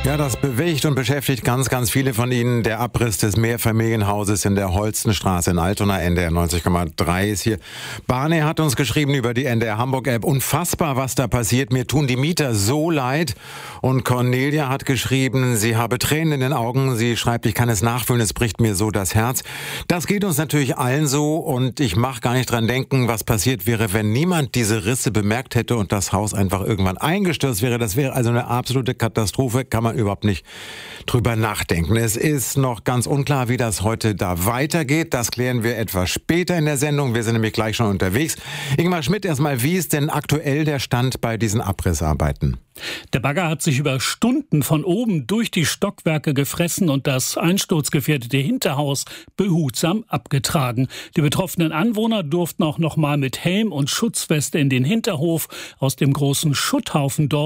Ja, das bewegt und beschäftigt ganz viele von Ihnen. Der Abriss des Mehrfamilienhauses in der Holstenstraße in Altona, NDR 90,3 ist hier. Barney hat uns geschrieben über die NDR Hamburg-App. Unfassbar, was da passiert. Mir tun die Mieter so leid. Und Cornelia hat geschrieben, sie habe Tränen in den Augen. Sie schreibt, ich kann es nachfühlen, es bricht mir so das Herz. Das geht uns natürlich allen so. Und ich mache gar nicht dran denken, was passiert wäre, wenn niemand diese Risse bemerkt hätte und das Haus einfach irgendwann eingestürzt wäre. Das wäre also eine absolute Katastrophe. Kann man überhaupt nicht drüber nachdenken. Es ist noch ganz unklar, wie das heute da weitergeht. Das klären wir etwas später in der Sendung. Wir sind nämlich gleich schon unterwegs. Ingmar Schmidt, erstmal, wie ist denn aktuell der Stand bei diesen Abrissarbeiten? Der Bagger hat sich über Stunden von oben durch die Stockwerke gefressen und das einsturzgefährdete Hinterhaus behutsam abgetragen. Die betroffenen Anwohner durften auch noch mal mit Helm und Schutzweste in den Hinterhof. Aus dem großen Schutthaufen dort